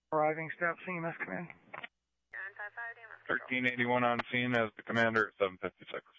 Arriving staff, CMS command. 1381 on scene as the commander at 756.